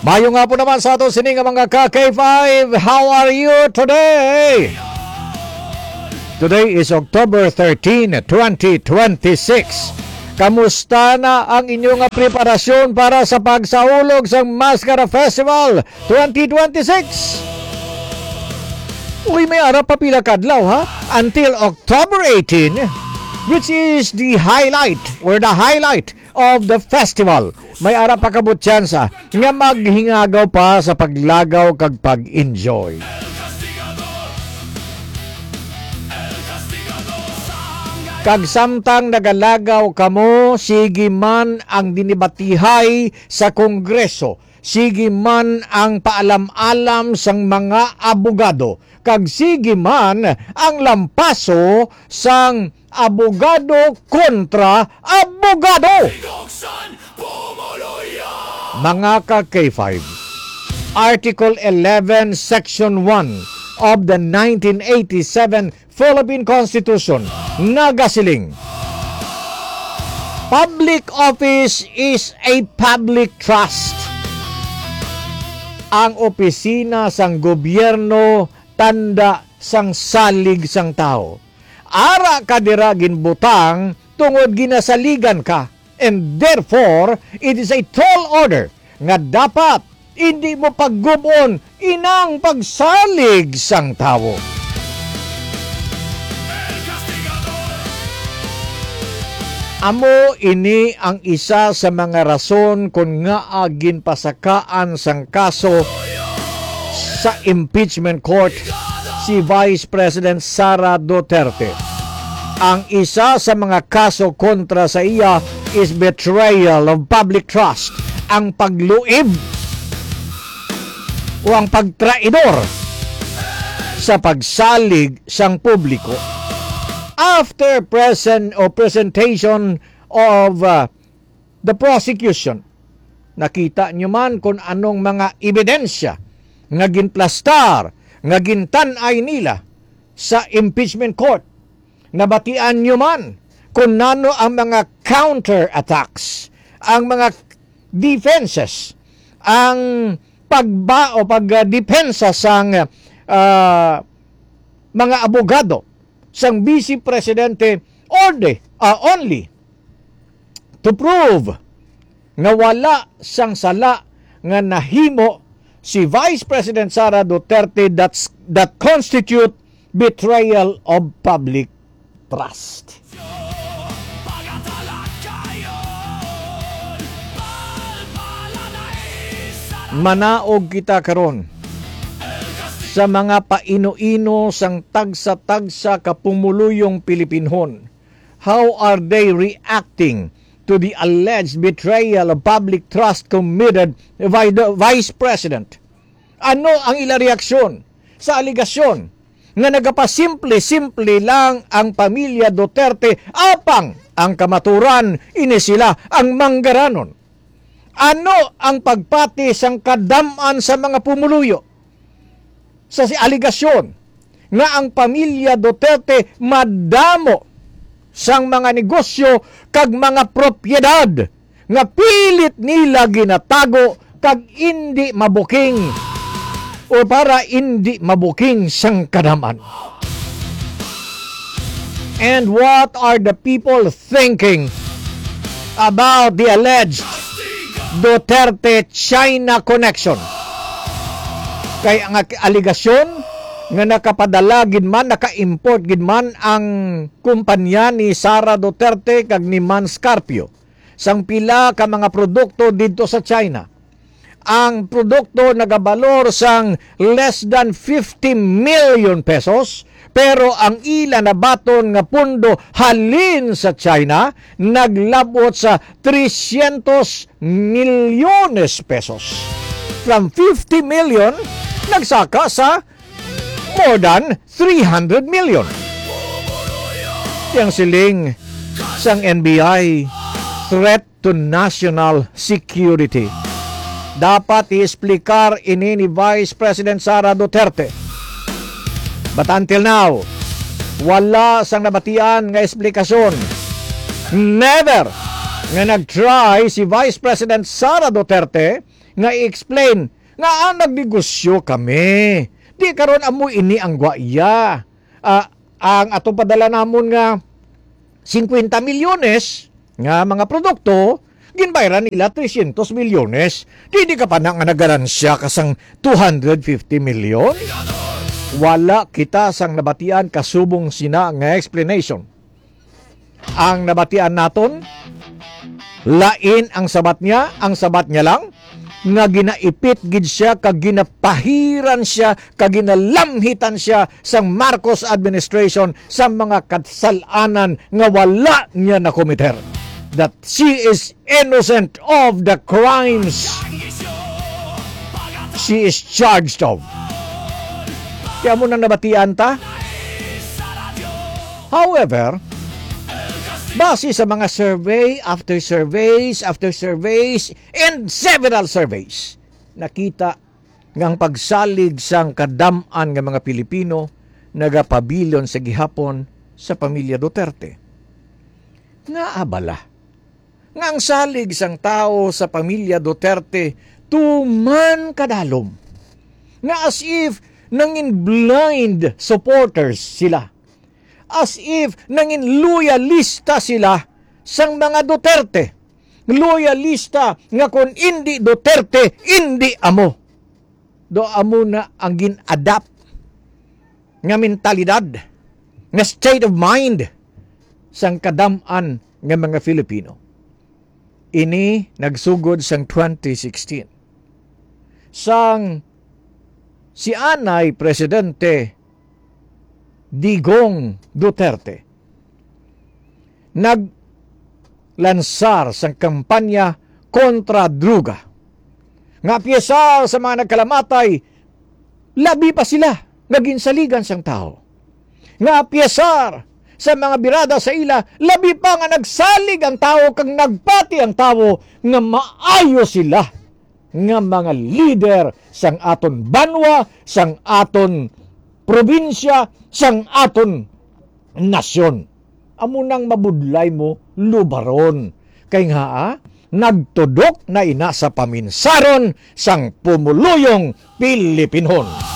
Mayo nga po naman sa ato sining mga ka-K5. How are you today? Today is October 13, 2026. Kamusta na ang inyong preparasyon para sa pagsaulog sa Mascara Festival 2026? Uy, may ara pa pila kadlaw ha? Until October 18, which is the highlight of the festival. May ara pa kabut tsansa nga maghingagaw pa sa paglagaw kag pag-enjoy. Kag samtang nagalagaw kamo, sige man ang dinibatihay sa Kongreso, sige man ang paalam-alam sang mga abogado, kag sige man ang lampaso sang abogado kontra abogado. Mga ka-K5, Article 11, Section 1 of the 1987 Philippine Constitution nagasiling, public office is a public trust. Ang opisina sang gobyerno tanda sang salig sang tao. Ara ka dira ginbutang tungod ginasaligan ka, and therefore it is a tall order nga dapat hindi mo paggubon inang pagsalig sang tao. Amo ini ang isa sa mga rason kung nga agin pasakaan sang kaso sa impeachment court si Vice President Sara Duterte. Ang isa sa mga kaso kontra sa iya is betrayal of public trust, ang pagluib o ang pagtraidor sa pagsalig sang publiko. After presentation of the prosecution, nakita nyo man kung anong mga ebidensya nga ginplastar, nga gintanay nila sa impeachment court. Nabatian nyo man kung nano ang mga counter-attacks, ang mga defenses, ang pagdepensa sang mga abogado sang Vice Presidente only to prove nga wala sang sala nga nahimo si Vice President Sara Duterte that constitute betrayal of public trust. Manaog kita karon sa mga paino-ino sang tagsa-tagsa kapumuluyong Pilipinhon. How are they reacting to the alleged betrayal of public trust committed by the Vice President? Ano ang ila reaksyon sa aligasyon nga nagapasimple-simple lang ang pamilya Duterte apang ang kamaturan ini sila ang manggaranon? Ano ang pagpati sang kadaman sa mga pumuluyo sa aligasyon nga ang pamilya Duterte madamo sang mga negosyo kag mga propiedad nga pilit nila ginatago kag hindi mabuking o para hindi mabuking sang kadaman? And what are the people thinking about the alleged Duterte-China connection? Kay ang aligasyon nga nakapadala gid man, naka-import gid man ang kumpanya ni Sara Duterte kag ni Manscarpio sang pila ka mga produkto didto sa China. Ang produkto nagabalor sang less than 50 million pesos, pero ang ila na baton nga pundo halin sa China naglabot sa 300 milyones pesos. From 50 million nagsaka sa more than 300 million. Yang siling sang NBI, threat to national security. Dapat i-explicar ini ni Vice President Sara Duterte. But until now, wala sang nabatian nga eksplikasyon. Never nga nag-try si Vice President Sara Duterte nga i-explain nga nagnegosyo kami. Di karon amo ini ang gwaya. Ang atong padala namon nga 50 milyones nga mga produkto, ginbayran nila 300 milyones. Di ka pa na nga nagaransya kasang 250 milyon? Wala kita sang nabatian kasubong sina nga explanation. Ang nabatian naton, lain ang sabat niya lang, nga ginaipit gid siya, kag ginapahiran siya, kag ginalamhitan siya sang Marcos administration sa mga kasalanan nga wala niya na komiter. That she is innocent of the crimes she is charged of. Kaya mo nang nabatian ta? However, base sa mga survey after surveys and several surveys, nakita ngang pagsalig sang kadam-an nga mga Pilipino nagapabilyon sa gihapon sa pamilya Duterte. Nga abala, nga ang salig sang tao sa pamilya Duterte tuman kadalom, nga as if nangin blind supporters sila. As if nangin loyalista sila sang mga Duterte. Loyalista nga kung hindi Duterte, hindi amo. Do amo na ang gin-adapt nga mentalidad, nga state of mind sang kadam-an nga mga Filipino. Ini nagsugod sang 2016. Sang si Anay Presidente Digong Duterte naglansar sa kampanya kontra druga. Nga piyesa sa mga nagkalamatay, labi pa sila naginsaligan sang tao. Nga piyesar sa mga birada sa ila, labi pa nga nagsalig ang tao kag nagpati ang tao nga maayo sila nga mga leader sang aton banwa, sang aton probinsya, sang aton nasyon. Amo nang mabudlay mo lubaron. Kay nga nagtudok na ina sa paminsaron sang pumuluyong Pilipinon.